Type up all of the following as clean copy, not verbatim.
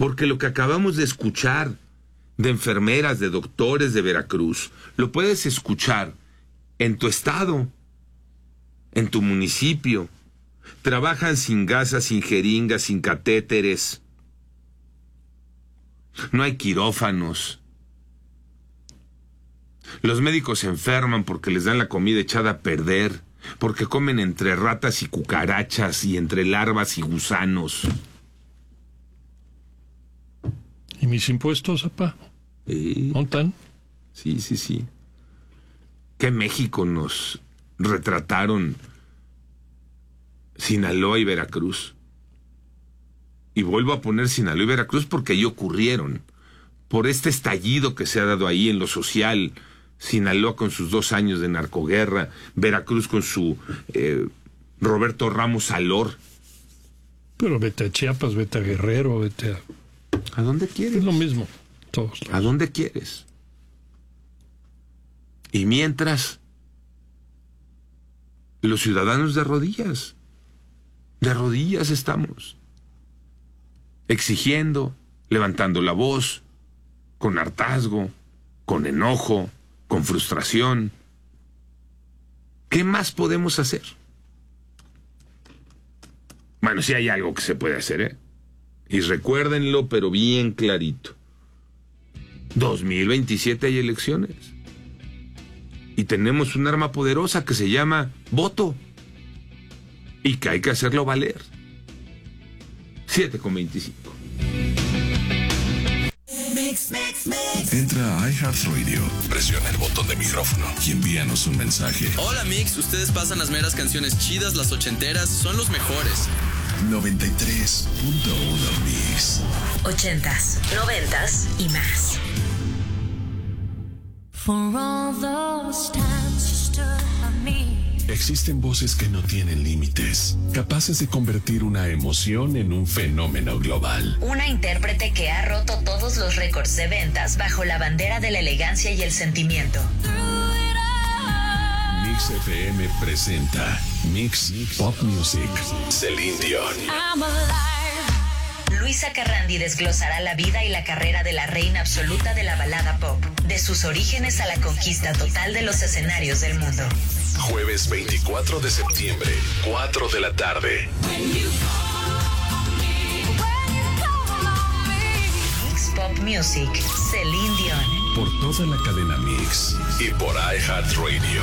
Porque lo que acabamos de escuchar de enfermeras, de doctores de Veracruz, lo puedes escuchar en tu estado, en tu municipio. Trabajan sin gasas, sin jeringas, sin catéteres. No hay quirófanos. Los médicos se enferman porque les dan la comida echada a perder, porque comen entre ratas y cucarachas y entre larvas y gusanos. ¿Y mis impuestos, papá? ¿Dónde están? Sí. ¿Qué México nos retrataron Sinaloa y Veracruz? Y vuelvo a poner Sinaloa y Veracruz porque ahí ocurrieron. Por este estallido que se ha dado ahí en lo social. Sinaloa con sus 2 años de narcoguerra. Veracruz con su Roberto Ramos Alor. Pero vete a Chiapas, vete a Guerrero, vete a... ¿A dónde quieres? Es lo mismo, todos. ¿A dónde quieres? Y mientras, los ciudadanos de rodillas estamos, exigiendo, levantando la voz, con hartazgo, con enojo, con frustración. ¿Qué más podemos hacer? Bueno, sí hay algo que se puede hacer, ¿eh? Y recuérdenlo, pero bien clarito. 2027 hay elecciones. Y tenemos un arma poderosa que se llama voto. Y que hay que hacerlo valer. 7:25. Entra a iHeartRadio, presiona el botón de micrófono y envíanos un mensaje. Hola Mix, ustedes pasan las meras canciones chidas, las ochenteras, son los mejores. 93.1 Mix. 80s, 90s y más. For all those times you stood by me. Existen voces que no tienen límites, capaces de convertir una emoción en un fenómeno global. Una intérprete que ha roto todos los récords de ventas bajo la bandera de la elegancia y el sentimiento. Mix FM presenta Mix Pop Music. Celine Dion. Luisa Carrandi desglosará la vida y la carrera de la reina absoluta de la balada pop, de sus orígenes a la conquista total de los escenarios del mundo. Jueves 24 de septiembre, 4 de la tarde. Mix Pop Music, Celine Dion. Por toda la cadena Mix y por iHeartRadio.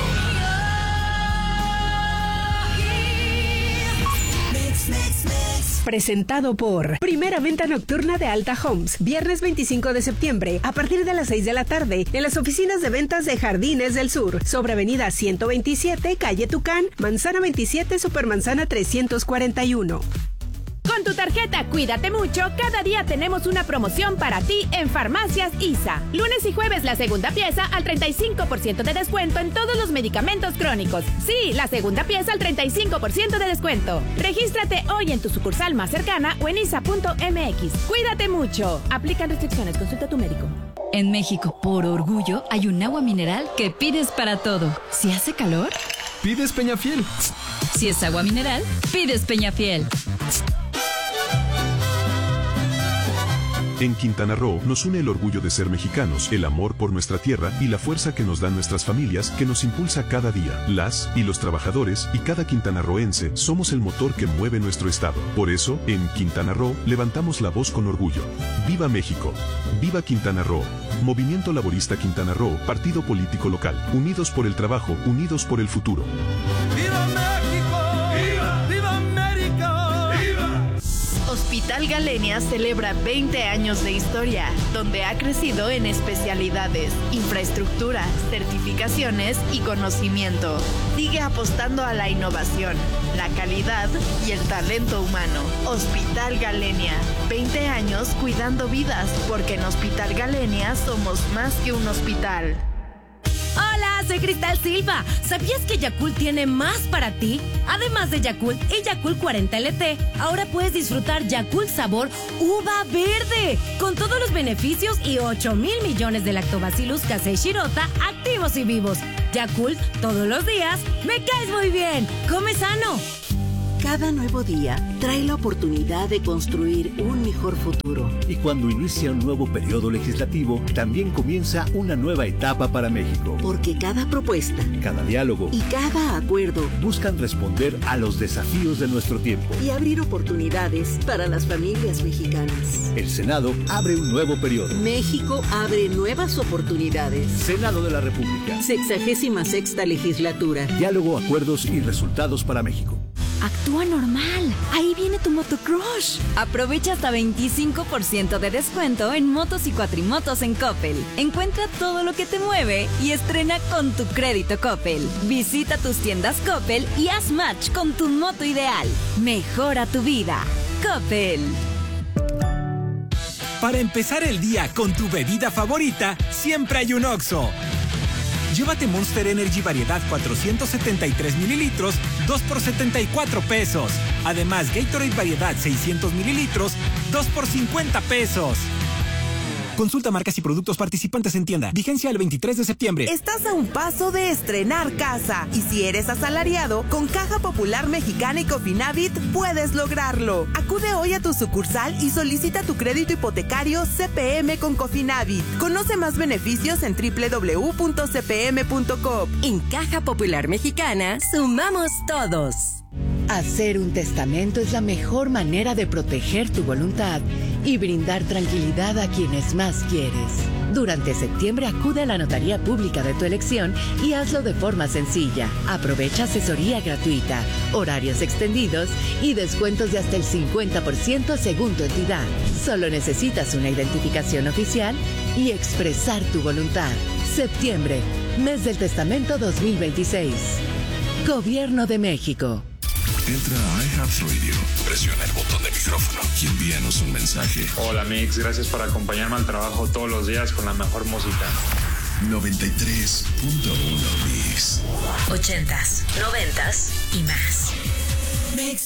Presentado por Primera Venta Nocturna de Alta Homes. Viernes 25 de septiembre, a partir de las 6 de la tarde, en las oficinas de ventas de Jardines del Sur, sobre Avenida 127, Calle Tucán, Manzana 27, Supermanzana 341. Con tu tarjeta Cuídate Mucho, cada día tenemos una promoción para ti en Farmacias ISA. Lunes y jueves la segunda pieza al 35% de descuento en todos los medicamentos crónicos. Sí, la segunda pieza al 35% de descuento. Regístrate hoy en tu sucursal más cercana o en isa.mx. Cuídate mucho. Aplican restricciones, consulta a tu médico. En México, por orgullo, hay un agua mineral que pides para todo. Si hace calor, pides Peñafiel. Si es agua mineral, pides Peñafiel. En Quintana Roo nos une el orgullo de ser mexicanos, el amor por nuestra tierra y la fuerza que nos dan nuestras familias que nos impulsa cada día. Las y los trabajadores y cada quintanarroense somos el motor que mueve nuestro estado. Por eso, en Quintana Roo levantamos la voz con orgullo. ¡Viva México! ¡Viva Quintana Roo! Movimiento Laborista Quintana Roo, partido político local. Unidos por el trabajo, unidos por el futuro. ¡Viva México! ¡Viva! ¡Viva América! ¡Viva! Hospital Galenia celebra 20 años de historia, donde ha crecido en especialidades, infraestructura, certificaciones y conocimiento. Sigue apostando a la innovación, la calidad y el talento humano. Hospital Galenia, 20 años cuidando vidas, porque en Hospital Galenia somos más que un hospital. Hola, soy Cristal Silva. ¿Sabías que Yakult tiene más para ti? Además de Yakult y Yakult 40 LT, ahora puedes disfrutar Yakult sabor uva verde, con todos los beneficios y 8,000 millones de Lactobacillus casei shirota activos y vivos. Yakult, todos los días, me caes muy bien. Come sano. Cada nuevo día trae la oportunidad de construir un mejor futuro. Y cuando inicia un nuevo periodo legislativo, también comienza una nueva etapa para México. Porque cada propuesta, cada diálogo y cada acuerdo buscan responder a los desafíos de nuestro tiempo y abrir oportunidades para las familias mexicanas. El Senado abre un nuevo periodo. México abre nuevas oportunidades. Senado de la República. 66ª legislatura. Diálogo, acuerdos y resultados para México. Actúa normal. Ahí viene tu motocrush. Aprovecha hasta 25% de descuento en motos y cuatrimotos en Coppel. Encuentra todo lo que te mueve y estrena con tu crédito Coppel. Visita tus tiendas Coppel y haz match con tu moto ideal. Mejora tu vida. Coppel. Para empezar el día con tu bebida favorita, siempre hay un Oxxo. Llévate Monster Energy variedad 473 mililitros, 2 por 74 pesos. Además, Gatorade variedad 600 mililitros, 2 por 50 pesos. Consulta marcas y productos participantes en tienda. Vigencia el 23 de septiembre. Estás a un paso de estrenar casa. Y si eres asalariado, con Caja Popular Mexicana y Cofinavit puedes lograrlo. Acude hoy a tu sucursal y solicita tu crédito hipotecario CPM con Cofinavit. Conoce más beneficios en www.cpm.com. En Caja Popular Mexicana, sumamos todos. Hacer un testamento es la mejor manera de proteger tu voluntad y brindar tranquilidad a quienes más quieres. Durante septiembre acude a la notaría pública de tu elección y hazlo de forma sencilla. Aprovecha asesoría gratuita, horarios extendidos y descuentos de hasta el 50% según tu entidad. Solo necesitas una identificación oficial y expresar tu voluntad. Septiembre, mes del testamento 2026. Gobierno de México. Entra a iHeartRadio, presiona el botón de micrófono y envíanos un mensaje. Hola Mix, gracias por acompañarme al trabajo todos los días con la mejor música. 93.1 Mix. 80s, 90s y más. Mix.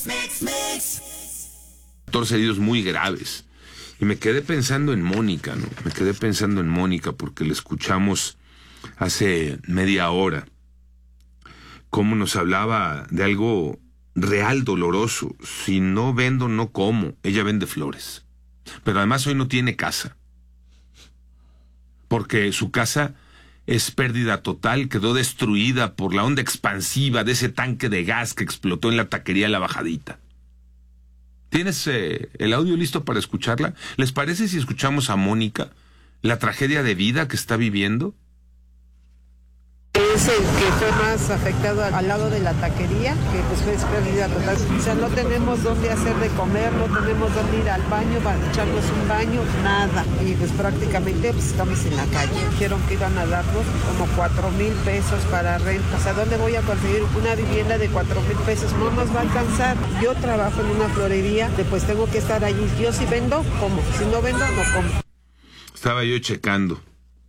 14 heridos muy graves. Y me quedé pensando en Mónica, ¿no? Me quedé pensando en Mónica porque la escuchamos hace media hora. Cómo nos hablaba de algo real, doloroso. Si no vendo, no como. Ella vende flores. Pero además hoy no tiene casa. Porque su casa es pérdida total, quedó destruida por la onda expansiva de ese tanque de gas que explotó en la taquería La Bajadita. ¿Tienes el audio listo para escucharla? ¿Les parece si escuchamos a Mónica, la tragedia de vida que está viviendo? Es el que fue más afectado al lado de la taquería, que pues fue pérdida total. O sea, no tenemos dónde hacer de comer, no tenemos dónde ir al baño para echarnos un baño, nada. Y pues prácticamente pues, estamos en la calle. Dijeron que iban a darnos como 4,000 pesos para renta. O sea, ¿dónde voy a conseguir una vivienda de 4,000 pesos? No nos va a alcanzar. Yo trabajo en una florería, después tengo que estar allí. Yo si vendo, como. Si no vendo, no como. Estaba yo checando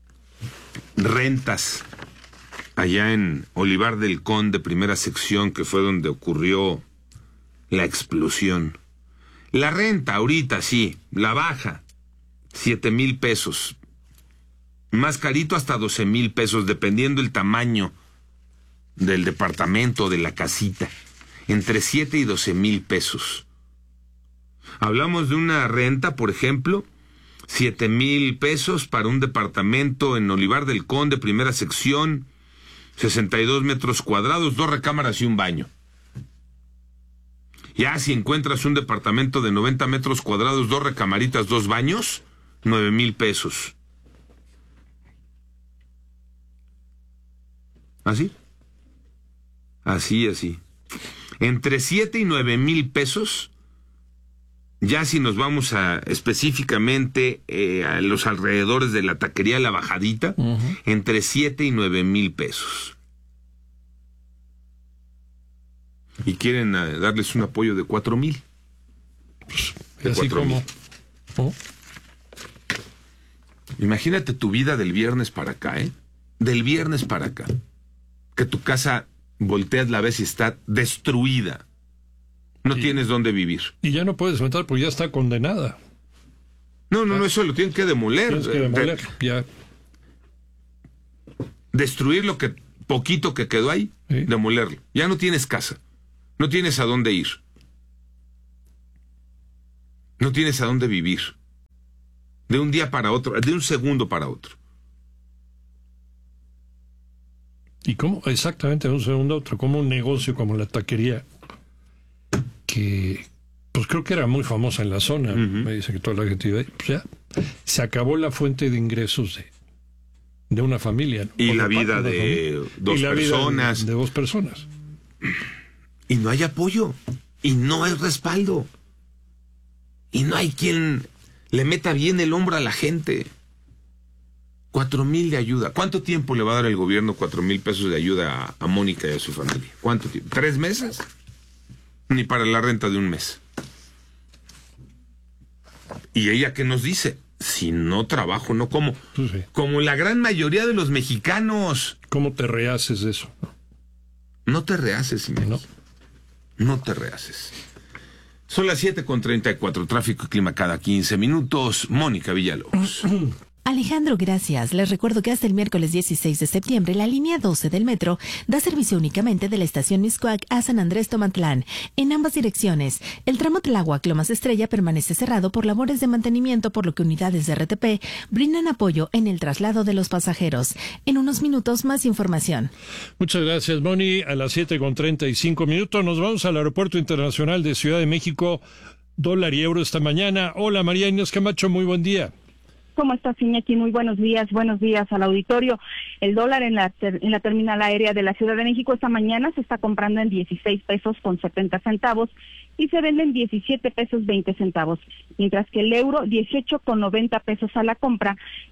rentas allá en Olivar del Conde, primera sección, que fue donde ocurrió la explosión. La renta ahorita, sí, la baja, 7,000 pesos. Más carito hasta 12,000 pesos, dependiendo el tamaño del departamento, de la casita. Entre 7 y 12,000 pesos. Hablamos de una renta, por ejemplo, 7,000 pesos para un departamento en Olivar del Conde, primera sección, 62 metros cuadrados, 2 recámaras y un baño. Ya si encuentras un departamento de 90 metros cuadrados, 2 recamaritas, 2 baños, 9,000 pesos. ¿Así? Así. Entre 7 y 9,000 pesos, ya si nos vamos específicamente a los alrededores de la taquería La Bajadita, entre 7 y 9,000 pesos. Y quieren darles un apoyo de 4,000. De así 4,000. ¿Oh? Imagínate tu vida del viernes para acá, ¿eh? Del viernes para acá. Que tu casa volteas la ves y está destruida. No tienes dónde vivir. Y ya no puedes rentar porque ya está condenada. No, eso lo tienen que demoler. Tienes que demoler, ya. Destruir lo que poquito que quedó ahí, ¿sí? Demolerlo. Ya no tienes casa. No tienes a dónde ir. No tienes a dónde vivir. De un día para otro, de un segundo para otro. ¿Y cómo? Exactamente, de un segundo a otro. Como un negocio como la taquería, que pues creo que era muy famosa en la zona. Me dice que toda la gente iba ahí. Pues ya, se acabó la fuente de ingresos de una familia, ¿no? Y la vida de dos personas. De dos personas. Y no hay apoyo. Y no hay respaldo. Y no hay quien le meta bien el hombro a la gente. 4,000 de ayuda. ¿Cuánto tiempo le va a dar el gobierno 4,000 pesos de ayuda a Mónica y a su familia? ¿Cuánto tiempo? ¿3 meses? Ni para la renta de un mes. ¿Y ella qué nos dice? Si no trabajo, no como. Sí. Como la gran mayoría de los mexicanos. ¿Cómo te rehaces de eso? No te rehaces, Iñaki. No te rehaces. Son las 7:34, tráfico y clima cada 15 minutos. Mónica Villalobos. Alejandro, gracias. Les recuerdo que hasta el miércoles 16 de septiembre la línea 12 del metro da servicio únicamente de la estación Mixcoac a San Andrés Tomatlán, en ambas direcciones. El tramo Tláhuac-Lomas Estrella permanece cerrado por labores de mantenimiento, por lo que unidades de RTP brindan apoyo en el traslado de los pasajeros. En unos minutos, más información. Muchas gracias, Moni. A las 7:35 minutos nos vamos al Aeropuerto Internacional de Ciudad de México. Dólar y euro esta mañana. Hola, María Inés Camacho, muy buen día. ¿Cómo estás, Iñaki? Muy buenos días al auditorio. El dólar en la terminal aérea de la Ciudad de México esta mañana se está comprando en 16 pesos con 70 centavos y se vende en 17 pesos 20 centavos, mientras que el euro 18 con 90 pesos a la compra,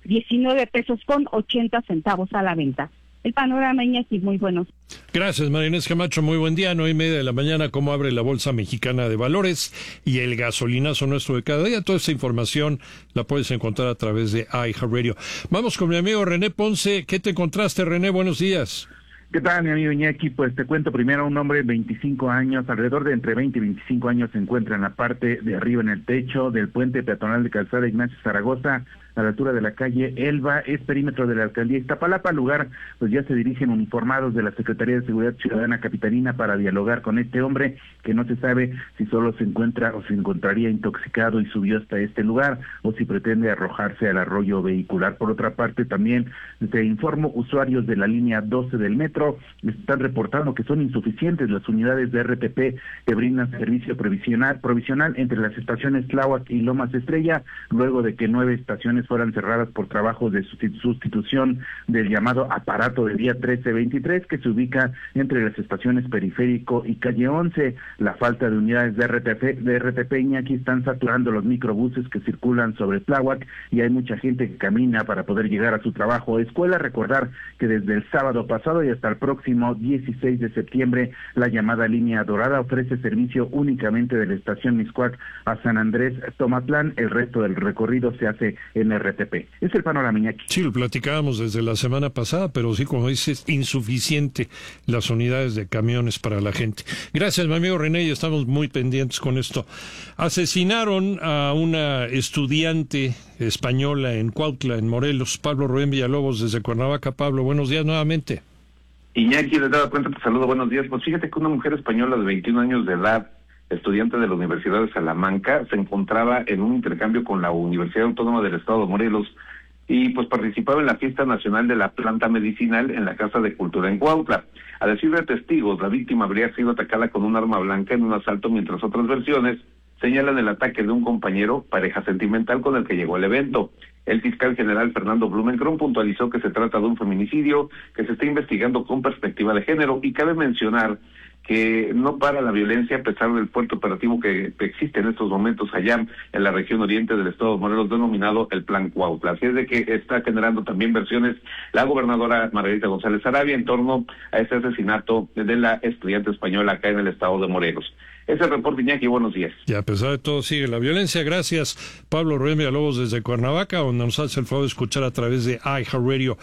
19 pesos con 80 centavos a la venta. El panorama, Iñaki, muy bueno. Gracias, María Inés Camacho. Muy buen día. 9:30 de la mañana, cómo abre la Bolsa Mexicana de Valores y el gasolinazo nuestro de cada día. Toda esta información la puedes encontrar a través de iHeartRadio. Vamos con mi amigo René Ponce. ¿Qué te encontraste, René? Buenos días. ¿Qué tal, mi amigo Iñaki? Pues te cuento primero, un hombre de 25 años, alrededor de entre 20 y 25 años, se encuentra en la parte de arriba, en el techo del puente peatonal de Calzada Ignacio Zaragoza, a la altura de la calle Elba, es perímetro de la alcaldía Iztapalapa. Al lugar, pues ya se dirigen uniformados de la Secretaría de Seguridad Ciudadana Capitalina para dialogar con este hombre, que no se sabe si solo se encuentra o se encontraría intoxicado y subió hasta este lugar, o si pretende arrojarse al arroyo vehicular. Por otra parte, también te informo, usuarios de la línea 12 del metro están reportando que son insuficientes las unidades de RTP que brindan servicio provisional entre las estaciones Tláhuac y Lomas Estrella, luego de que 9 estaciones fueran cerradas por trabajos de sustitución del llamado aparato de vía 1323, que se ubica entre las estaciones Periférico y Calle 11. La falta de unidades de RTP, Iñaki, están saturando los microbuses que circulan sobre Tláhuac y hay mucha gente que camina para poder llegar a su trabajo o escuela. Recordar que desde el sábado pasado y hasta el próximo 16 de septiembre, la llamada Línea Dorada ofrece servicio únicamente de la estación Mixcoac a San Andrés Tomatlán. El resto del recorrido se hace en RTP. Es el panorama, Iñaki. Sí, lo platicábamos desde la semana pasada, pero sí, como dices, insuficiente las unidades de camiones para la gente. Gracias, mi amigo René, y estamos muy pendientes con esto. Asesinaron a una estudiante española en Cuautla, en Morelos. Pablo Rubén Villalobos, desde Cuernavaca. Pablo, buenos días nuevamente. Iñaki, les daba cuenta, te saludo, buenos días. Pues fíjate que una mujer española de 21 años de edad, estudiante de la Universidad de Salamanca, se encontraba en un intercambio con la Universidad Autónoma del Estado de Morelos y pues participaba en la fiesta nacional de la planta medicinal en la Casa de Cultura en Cuautla. A decir de testigos, la víctima habría sido atacada con un arma blanca en un asalto, mientras otras versiones señalan el ataque de un compañero, pareja sentimental, con el que llegó al evento. El fiscal general Fernando Blumenkron puntualizó que se trata de un feminicidio que se está investigando con perspectiva de género, y cabe mencionar que no para la violencia a pesar del fuerte operativo que existe en estos momentos allá en la región oriente del estado de Morelos, denominado el Plan Cuautla. Así es de que está generando también versiones la gobernadora Margarita González Sarabia en torno a este asesinato de la estudiante española acá en el estado de Morelos. Ese es el reporte, Iñaki, buenos días. Y a pesar de todo sigue la violencia. Gracias, Pablo Rubén Villalobos, desde Cuernavaca, donde nos hace el favor de escuchar a través de iHeartRadio.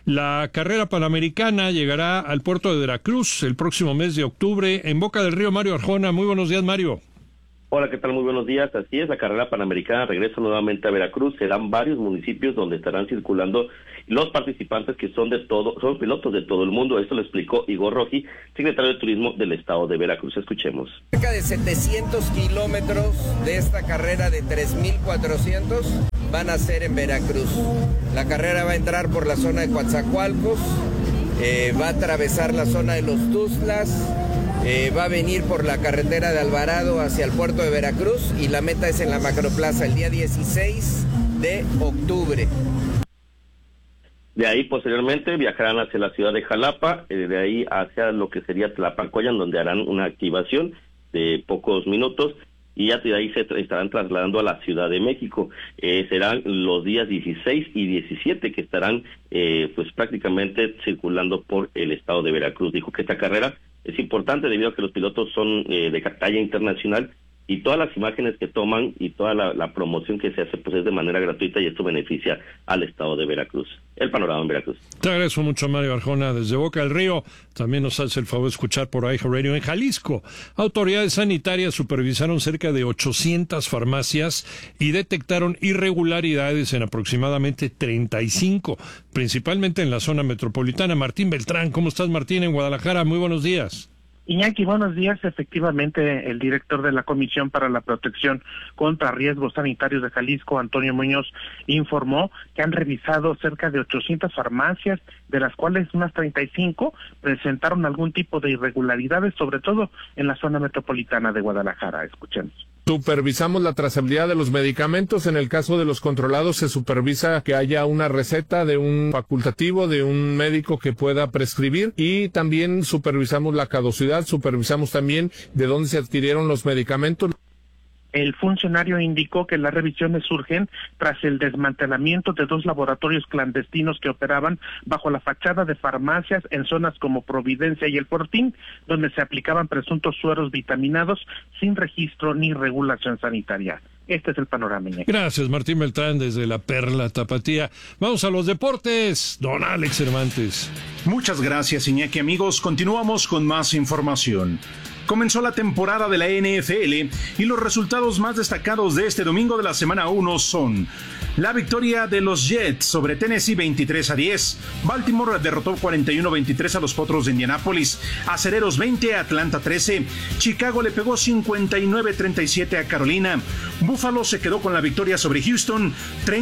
La carrera panamericana llegará al puerto de Veracruz el próximo mes de octubre, en Boca del Río. Mario Arjona, muy buenos días, Mario. Hola, ¿qué tal? Muy buenos días. Así es, la carrera panamericana regresa nuevamente a Veracruz. Serán varios municipios donde estarán circulando los participantes que son pilotos de todo el mundo. Esto lo explicó Igor Roji, secretario de Turismo del Estado de Veracruz. Escuchemos. Cerca de 700 kilómetros de esta carrera de 3,400 van a ser en Veracruz. La carrera va a entrar por la zona de Coatzacoalcos, va a atravesar la zona de los Tuxtlas, va a venir por la carretera de Alvarado hacia el puerto de Veracruz y la meta es en la Macroplaza el día 16 de octubre. De ahí posteriormente viajarán hacia la ciudad de Jalapa, de ahí hacia lo que sería Tlapacoyan, donde harán una activación de pocos minutos y ya de ahí se estarán trasladando a la Ciudad de México. Serán los días 16 y 17 que estarán pues prácticamente circulando por el estado de Veracruz. Dijo que esta carrera es importante debido a que los pilotos son de talla internacional y todas las imágenes que toman y toda la promoción que se hace pues es de manera gratuita y esto beneficia al estado de Veracruz. El panorama en Veracruz. Te agradezco mucho, Mario Arjona, desde Boca del Río. También nos hace el favor de escuchar por iHeartRadio. En Jalisco, autoridades sanitarias supervisaron cerca de 800 farmacias y detectaron irregularidades en aproximadamente 35, principalmente en la zona metropolitana. Martín Beltrán, ¿cómo estás, Martín, en Guadalajara? Muy buenos días. Iñaki, buenos días. Efectivamente, el director de la Comisión para la Protección contra Riesgos Sanitarios de Jalisco, Antonio Muñoz, informó que han revisado cerca de 800 farmacias, de las cuales unas 35 presentaron algún tipo de irregularidades, sobre todo en la zona metropolitana de Guadalajara. Escuchemos. Supervisamos la trazabilidad de los medicamentos. En el caso de los controlados se supervisa que haya una receta de un facultativo, de un médico que pueda prescribir, y también supervisamos la caducidad, supervisamos también de dónde se adquirieron los medicamentos. El funcionario indicó que las revisiones surgen tras el desmantelamiento de 2 laboratorios clandestinos que operaban bajo la fachada de farmacias en zonas como Providencia y El Fortín, donde se aplicaban presuntos sueros vitaminados sin registro ni regulación sanitaria. Este es el panorama. Gracias, Martín Beltrán, desde la Perla Tapatía. Vamos a los deportes. Don Alex Cervantes. Muchas gracias, Iñaki. Amigos, continuamos con más información. Comenzó la temporada de la NFL y los resultados más destacados de este domingo de la semana 1 son la victoria de los Jets sobre Tennessee 23-10, Baltimore derrotó 41-23 a los Potros de Indianápolis, Acereros 20, Atlanta 13, Chicago le pegó 59-37 a Carolina, Buffalo se quedó con la victoria sobre Houston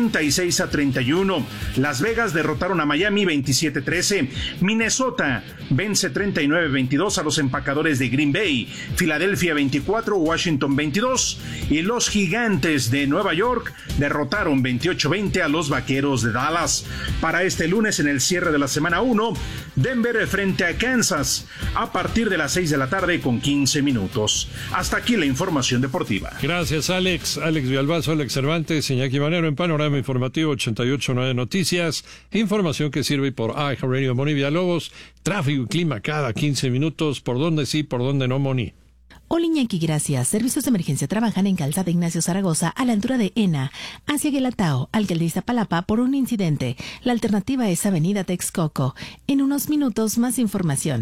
36-31, Las Vegas derrotaron a Miami 27-13, Minnesota vence 39-22 a los Empacadores de Green Bay, Filadelfia 24, Washington 22 y los Gigantes de Nueva York derrotaron 28-20 a los Vaqueros de Dallas. Para este lunes en el cierre de la semana 1, Denver frente a Kansas a partir de las 6 de la tarde con 15 minutos. Hasta aquí la información deportiva. Gracias, Alex. Alex Villalbazo, Alex Cervantes, Iñaki Manero en Panorama Informativo 88.9 Noticias. Información que sirve por iHeartRadio. Moni Villalobos, tráfico y clima cada 15 minutos. ¿Por dónde sí, por dónde no, Moni? Hola, Iñaki, gracias. Servicios de emergencia trabajan en Calzada Ignacio Zaragoza, a la altura de ENA, hacia Guelatao, alcalde Iztapalapa, por un incidente. La alternativa es Avenida Texcoco. En unos minutos, más información.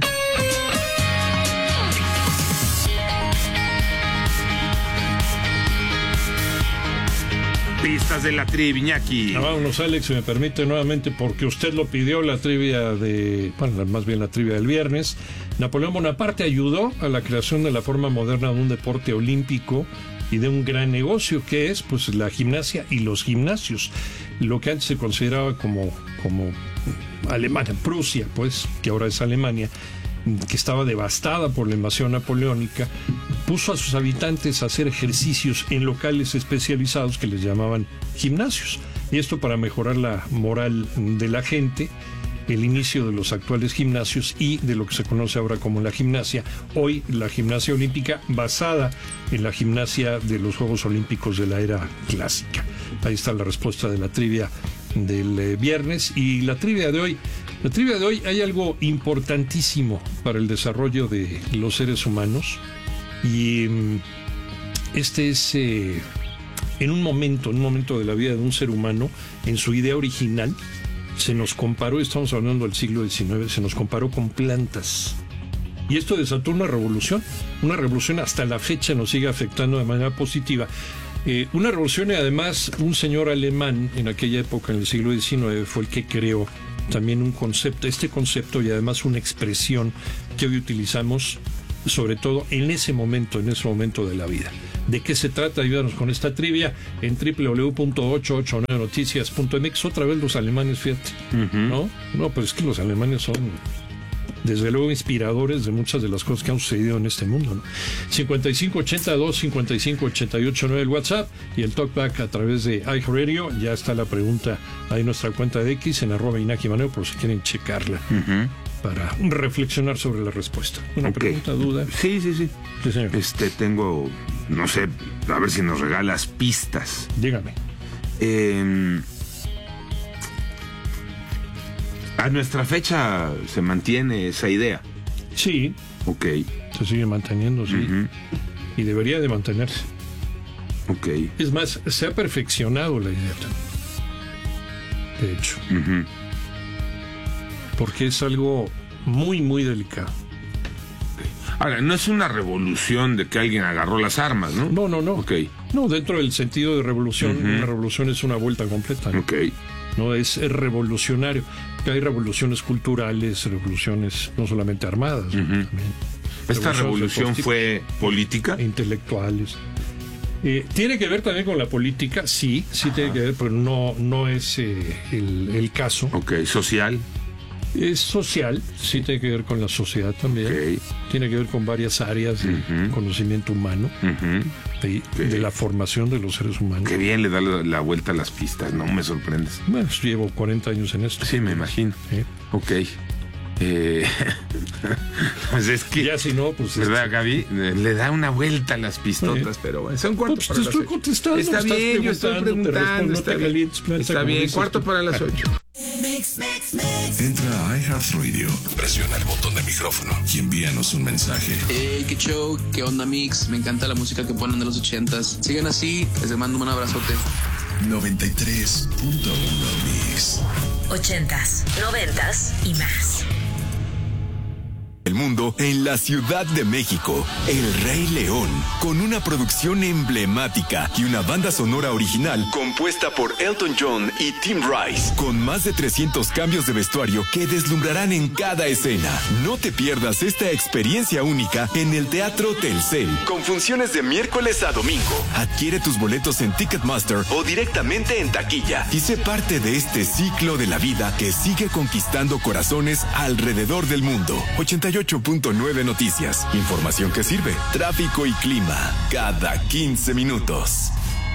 Pistas de la trivia, Iñaki. Vámonos, Alex, si me permite nuevamente, porque usted lo pidió, la trivia más bien la trivia del viernes. Napoleón Bonaparte ayudó a la creación de la forma moderna de un deporte olímpico y de un gran negocio que es pues la gimnasia y los gimnasios. Lo que antes se consideraba como Alemania, Prusia, pues, que ahora es Alemania, que estaba devastada por la invasión napoleónica, puso a sus habitantes a hacer ejercicios en locales especializados que les llamaban gimnasios. Y esto para mejorar la moral de la gente, el inicio de los actuales gimnasios y de lo que se conoce ahora como la gimnasia. Hoy la gimnasia olímpica basada en la gimnasia de los Juegos Olímpicos de la era clásica. Ahí está la respuesta de la trivia del viernes. Y la trivia de hoy hay algo importantísimo para el desarrollo de los seres humanos. Y este es en un momento de la vida de un ser humano, en su idea original, se nos comparó, estamos hablando del siglo XIX, se nos comparó con plantas. Y esto desató una revolución hasta la fecha nos sigue afectando de manera positiva. Una revolución y además un señor alemán en aquella época, en el siglo XIX, fue el que creó también este concepto y además una expresión que hoy utilizamos sobre todo en ese momento de la vida. ¿De qué se trata? Ayúdanos con esta trivia en www.889noticias.mx. Otra vez los alemanes, fíjate. ¿No? No, pues es que los alemanes son desde luego inspiradores de muchas de las cosas que han sucedido en este mundo, ¿no? 5582-5588-9 el WhatsApp y el Talkback a través de iHeartRadio. Ya está la pregunta ahí en nuestra cuenta de X en @InakiManero por si quieren checarla para reflexionar sobre la respuesta. ¿Una pregunta, duda? Sí, señor. Tengo, no sé, a ver si nos regalas pistas. Dígame. A nuestra fecha se mantiene esa idea. Sí. Ok. Se sigue manteniendo, sí. Y debería de mantenerse. Ok. Es más, se ha perfeccionado la idea también. De hecho. Porque es algo muy, muy delicado. Ahora, no es una revolución de que alguien agarró las armas, ¿no? No. Ok. No, dentro del sentido de revolución, una revolución es una vuelta completa, ¿no? Ok. No es revolucionario. Hay revoluciones culturales, revoluciones no solamente armadas, ¿no? También. ¿Esta revolución fue política? Intelectuales. Tiene que ver también con la política, sí tiene que ver, pero no es el caso. Ok, social. Es social, sí tiene que ver con la sociedad también. Okay. Tiene que ver con varias áreas de conocimiento humano, de la formación de los seres humanos. Qué bien le da la vuelta a las pistas, no me sorprendes. Bueno, llevo 40 años en esto. Sí, me imagino. Ok. Pues es que ya si no, pues ¿verdad, Gaby? Le da una vuelta a las pistotas, pero bueno, son cuarto para las 8. Contestando, está bien, yo estoy preguntando, está bien, cuarto para las 8. Entra a iHeartRadio, presiona el botón de micrófono y envíanos un mensaje. Hey, qué show, qué onda, Mix, me encanta la música que ponen de los 80s. Sigan así, les mando un abrazote. 93.1 Mix. 80s, 90s y más. El mundo en la Ciudad de México, El Rey León, con una producción emblemática y una banda sonora original compuesta por Elton John y Tim Rice, con más de 300 cambios de vestuario que deslumbrarán en cada escena. No te pierdas esta experiencia única en el Teatro Telcel, con funciones de miércoles a domingo. Adquiere tus boletos en Ticketmaster o directamente en taquilla y sé parte de este ciclo de la vida que sigue conquistando corazones alrededor del mundo. 88.9 Noticias. Información que sirve. Tráfico y clima. Cada 15 minutos.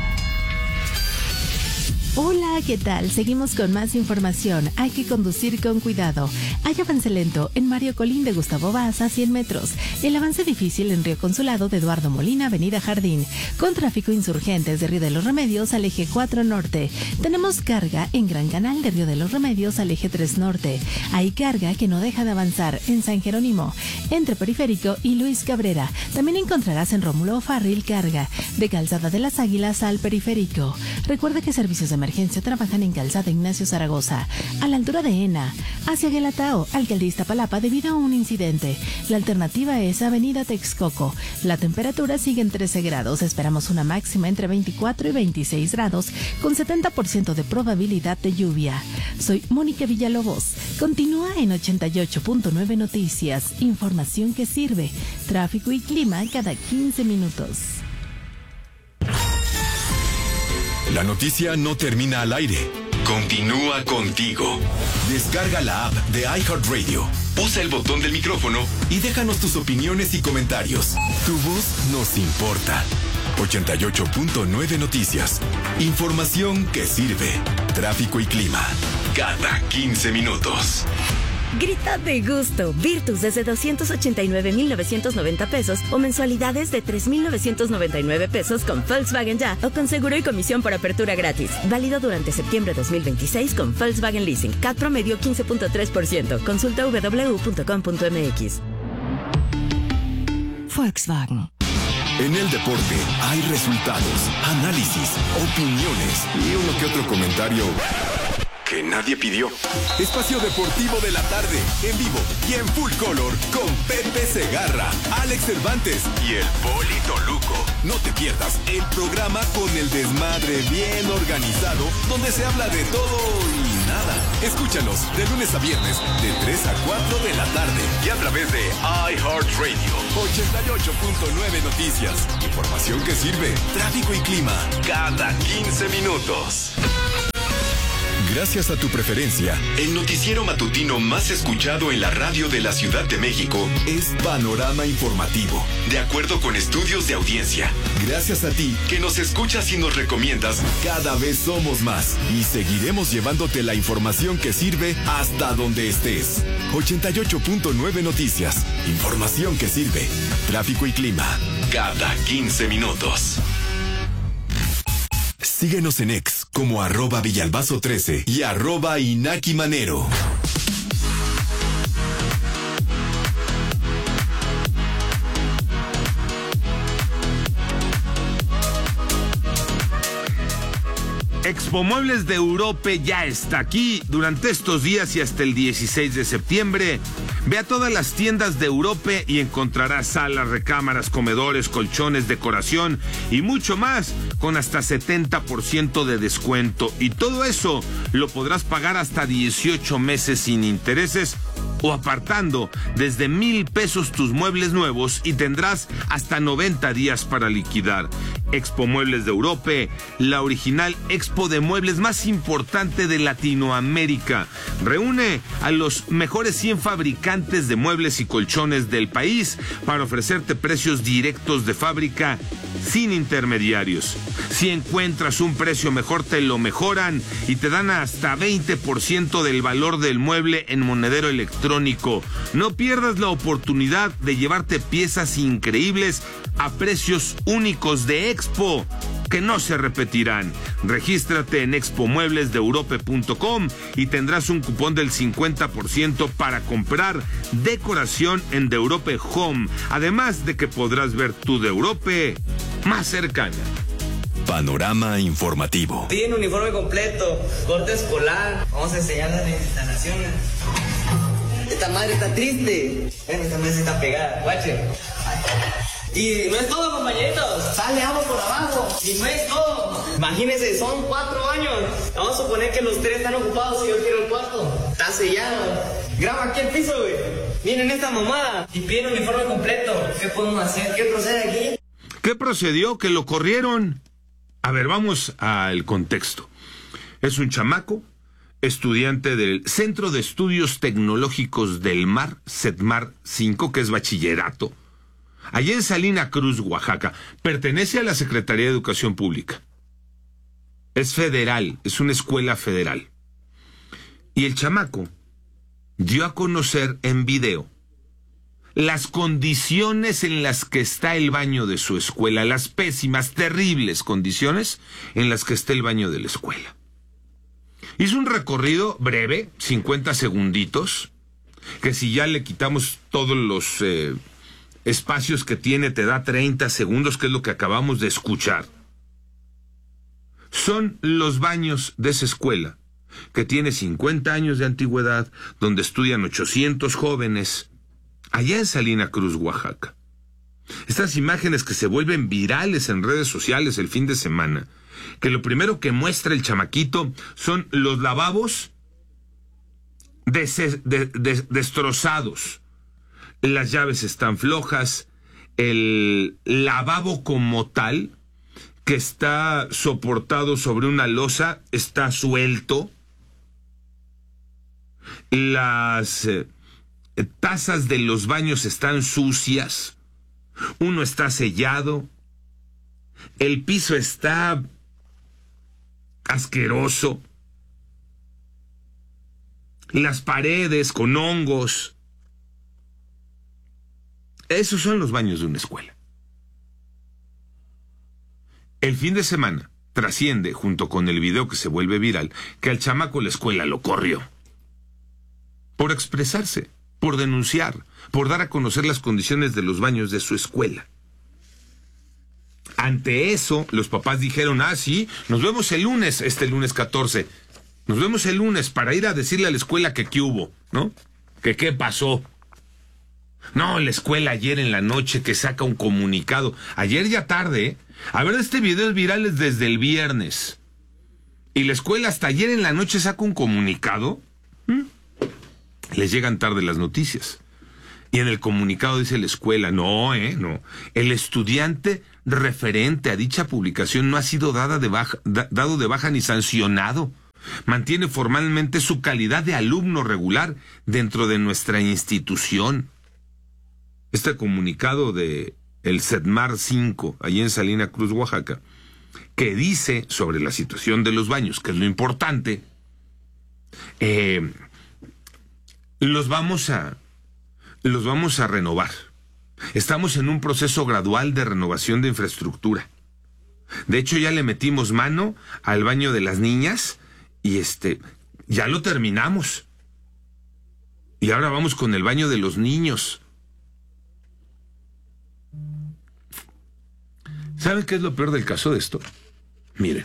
Hola, ¿qué tal? Seguimos con más información. Hay que conducir con cuidado. Hay avance lento en Mario Colín de Gustavo Vaz a 100 metros. El avance difícil en Río Consulado de Eduardo Molina, Avenida Jardín. Con tráfico insurgentes de Río de los Remedios al eje 4 norte. Tenemos carga en Gran Canal de Río de los Remedios al eje 3 norte. Hay carga que no deja de avanzar en San Jerónimo, entre Periférico y Luis Cabrera. También encontrarás en Rómulo Farril carga de Calzada de las Águilas al Periférico. Recuerda que servicios de emergencia trabajan en Calzada Ignacio Zaragoza, a la altura de ENA, hacia Guelatao, Alcaldía Iztapalapa debido a un incidente. La alternativa es Avenida Texcoco. La temperatura sigue en 13 grados. Esperamos una máxima entre 24 y 26 grados, con 70% de probabilidad de lluvia. Soy Mónica Villalobos. Continúa en 88.9 Noticias. Información que sirve. Tráfico y clima cada 15 minutos. La noticia no termina al aire. Continúa contigo. Descarga la app de iHeartRadio. Usa el botón del micrófono y déjanos tus opiniones y comentarios. Tu voz nos importa. 88.9 Noticias. Información que sirve. Tráfico y clima. Cada 15 minutos. Grita de gusto. Virtus desde 289,990 pesos o mensualidades de 3,999 pesos con Volkswagen Ya o con seguro y comisión por apertura gratis. Válido durante septiembre 2026 con Volkswagen Leasing. CAT promedio 15.3%. Consulta www.com.mx. Volkswagen. En el deporte hay resultados, análisis, opiniones y uno que otro comentario que nadie pidió. Espacio Deportivo de la Tarde, en vivo y en full color, con Pepe Segarra, Alex Cervantes y el Polito Luco. No te pierdas el programa con el desmadre bien organizado, donde se habla de todo y nada. Escúchanos de lunes a viernes, de 3 a 4 de la tarde, y a través de iHeartRadio, 88.9 Noticias. Información que sirve, tráfico y clima, cada 15 minutos. Gracias a tu preferencia, el noticiero matutino más escuchado en la radio de la Ciudad de México es Panorama Informativo, de acuerdo con estudios de audiencia. Gracias a ti que nos escuchas y nos recomiendas, cada vez somos más y seguiremos llevándote la información que sirve hasta donde estés. 88.9 Noticias, información que sirve, tráfico y clima, cada 15 minutos. Síguenos en X como @Villalbazo13 y @InakiManero. Expo Muebles de Europa ya está aquí durante estos días y hasta el 16 de septiembre. Ve a todas las tiendas de Europa y encontrarás salas, recámaras, comedores, colchones, decoración y mucho más con hasta 70% de descuento. Y todo eso lo podrás pagar hasta 18 meses sin intereses o apartando desde 1,000 pesos tus muebles nuevos y tendrás hasta 90 días para liquidar. Expo Muebles de Europa, la original expo de muebles más importante de Latinoamérica. Reúne a los mejores 100 fabricantes de muebles y colchones del país para ofrecerte precios directos de fábrica sin intermediarios. Si encuentras un precio mejor, te lo mejoran y te dan hasta 20% del valor del mueble en monedero electrónico. No pierdas la oportunidad de llevarte piezas increíbles a precios únicos de Expo, que no se repetirán. Regístrate en expomueblesdeeurope.com y tendrás un cupón del 50% para comprar decoración en De Europe Home, además de que podrás ver tu De Europe más cercana. Panorama Informativo. Piden uniforme completo, corte escolar, vamos a enseñar las instalaciones. Esta madre está triste. Bueno, esta mesa está pegada, guache. Y no es todo, compañeritos. Sale agua por abajo. Y no es todo. Imagínense, son 4 años. Vamos a suponer que los 3 están ocupados y yo quiero el cuarto. Está sellado. Graba aquí el piso, güey. Miren esta mamada. Y piden uniforme completo. ¿Qué podemos hacer? ¿Qué procede aquí? ¿Qué procedió? Que lo corrieron. A ver, vamos al contexto. Es un chamaco, estudiante del Centro de Estudios Tecnológicos del Mar, CETMAR 5, que es bachillerato, allá en Salina Cruz, Oaxaca. Pertenece a la Secretaría de Educación Pública. Es federal, es una escuela federal. Y el chamaco dio a conocer en video las condiciones en las que está el baño de su escuela, las pésimas, terribles condiciones en las que está el baño de la escuela. Hizo un recorrido breve, 50 segunditos, que si ya le quitamos todos los espacios que tiene, te da 30 segundos, que es lo que acabamos de escuchar. Son los baños de esa escuela, que tiene 50 años de antigüedad, donde estudian 800 jóvenes, allá en Salina Cruz, Oaxaca. Estas imágenes que se vuelven virales en redes sociales el fin de semana, que lo primero que muestra el chamaquito son los lavabos destrozados. Las llaves están flojas, el lavabo como tal, que está soportado sobre una losa, está suelto. Las tazas de los baños están sucias, uno está sellado, el piso está asqueroso, las paredes con hongos. Esos son los baños de una escuela. El fin de semana trasciende, junto con el video que se vuelve viral, que al chamaco la escuela lo corrió por expresarse, por denunciar, por dar a conocer las condiciones de los baños de su escuela. Ante eso, los papás dijeron, sí, nos vemos el lunes, este lunes 14. Nos vemos el lunes para ir a decirle a la escuela que qué hubo, ¿no? Que qué pasó. No, la escuela ayer en la noche que saca un comunicado. Ayer ya tarde, ¿eh? A ver, este video es viral desde el viernes. Y la escuela hasta ayer en la noche saca un comunicado. Les llegan tarde las noticias. Y en el comunicado dice la escuela, no. El estudiante referente a dicha publicación no ha sido dado de baja ni sancionado. Mantiene formalmente su calidad de alumno regular dentro de nuestra institución. Este comunicado de el CEDMAR 5, allí en Salina Cruz, Oaxaca, que dice sobre la situación de los baños, que es lo importante, los vamos a renovar. Estamos en un proceso gradual de renovación de infraestructura. De hecho, ya le metimos mano al baño de las niñas y ya lo terminamos. Y ahora vamos con el baño de los niños. ¿Saben qué es lo peor del caso de esto? Miren,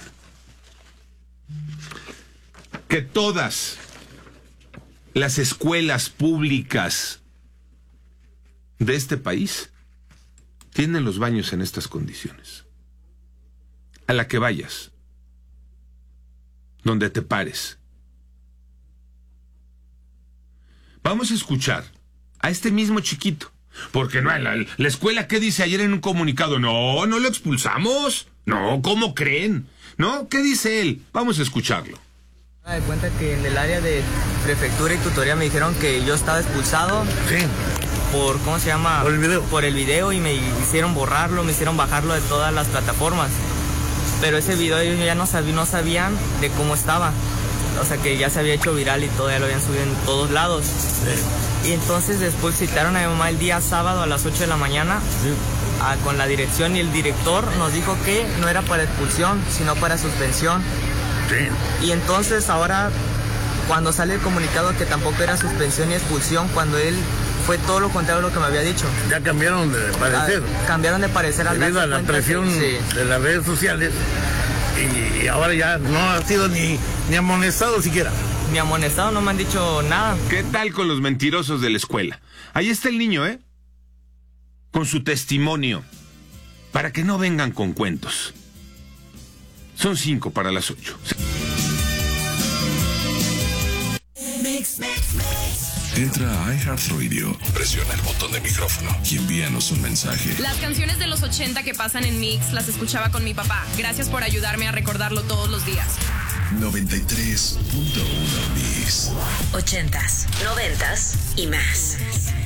que todas las escuelas públicas de este país tienen los baños en estas condiciones. A la que vayas, donde te pares. Vamos a escuchar a este mismo chiquito. Porque no, la escuela, ¿qué dice ayer en un comunicado? No lo expulsamos. No, ¿cómo creen? ¿No? ¿Qué dice él? Vamos a escucharlo. Me doy cuenta que en el área de prefectura y tutoría me dijeron que yo estaba expulsado. Sí. Por, ¿cómo se llama? Por el video. Por el video, y me hicieron borrarlo, me hicieron bajarlo de todas las plataformas. Pero ese video ellos ya no sabían de cómo estaba. O sea, que ya se había hecho viral y todo, ya lo habían subido en todos lados. Sí. Y entonces después citaron a mi mamá el día sábado a las 8 de la mañana, sí, con la dirección, y el director nos dijo que no era para expulsión, sino para suspensión. Sí. Y entonces ahora, cuando sale el comunicado que tampoco era suspensión ni expulsión, cuando él fue todo lo contrario a lo que me había dicho. Ya cambiaron de parecer. Cambiaron de parecer al debido a la presión de las redes sociales. Y ahora ya no ha sido ni amonestado siquiera. Ni amonestado, no me han dicho nada. ¿Qué tal con los mentirosos de la escuela? Ahí está el niño, con su testimonio, para que no vengan con cuentos. Son 5 para las 8. Entra a iHeartRadio, presiona el botón de micrófono y envíanos un mensaje. Las canciones de los 80 que pasan en Mix las escuchaba con mi papá. Gracias por ayudarme a recordarlo todos los días. 93.1 Mix. 80s, 90s y más.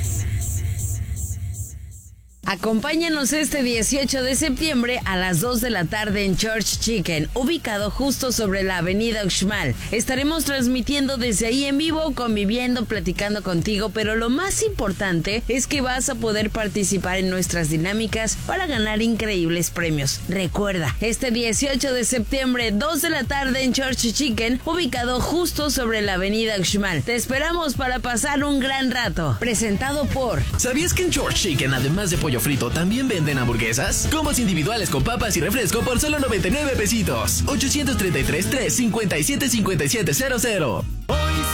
Acompáñanos este 18 de septiembre a las 2 de la tarde en Church Chicken, ubicado justo sobre la avenida Uxmal. Estaremos transmitiendo desde ahí en vivo, conviviendo, platicando contigo, pero lo más importante es que vas a poder participar en nuestras dinámicas para ganar increíbles premios. Recuerda, este 18 de septiembre, 2 de la tarde en Church Chicken, ubicado justo sobre la avenida Uxmal. Te esperamos para pasar un gran rato. Presentado por... ¿Sabías que en Church Chicken, además de pollo frito, también venden hamburguesas? Combos individuales con papas y refresco por solo 99 pesitos. 833-357-5700.